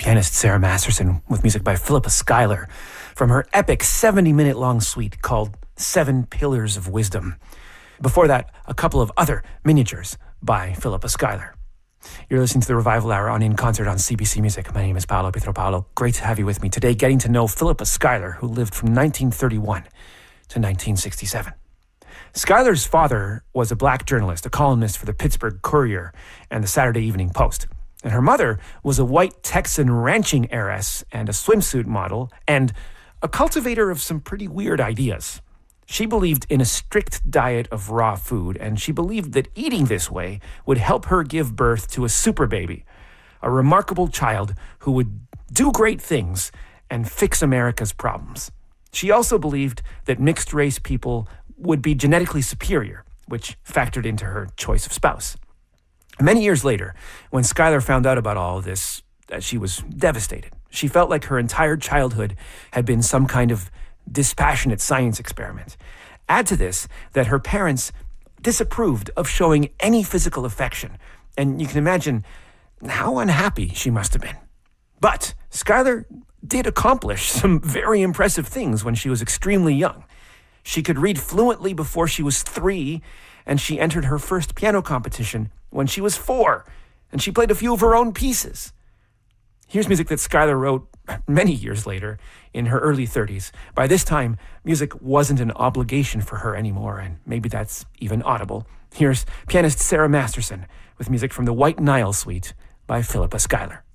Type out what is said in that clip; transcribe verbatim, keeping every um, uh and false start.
pianist Sarah Masterson with music by Philippa Schuyler from her epic seventy-minute-long suite called Seven Pillars of Wisdom. Before that, a couple of other miniatures by Philippa Schuyler. You're listening to the Revival Hour on In Concert on C B C Music. My name is Paolo Pietropalo. Great to have you with me today, getting to know Philippa Schuyler, who lived from nineteen thirty-one to nineteen sixty-seven. Schuyler's father was a black journalist, a columnist for the Pittsburgh Courier and the Saturday Evening Post. And her mother was a white Texan ranching heiress and a swimsuit model and a cultivator of some pretty weird ideas. She believed in a strict diet of raw food, and she believed that eating this way would help her give birth to a super baby, a remarkable child who would do great things and fix America's problems. She also believed that mixed-race people would be genetically superior, which factored into her choice of spouse. Many years later, when Schuyler found out about all of this, she was devastated. She felt like her entire childhood had been some kind of dispassionate science experiment. Add to this that her parents disapproved of showing any physical affection, and you can imagine how unhappy she must have been. But Schuyler did accomplish some very impressive things when she was extremely young. She could read fluently before she was three, and she entered her first piano competition when she was four, and she played a few of her own pieces. Here's music that Schuyler wrote many years later, in her early thirties. By this time, music wasn't an obligation for her anymore, and maybe that's even audible. Here's pianist Sarah Masterson with music from the White Nile Suite by Philippa Schuyler.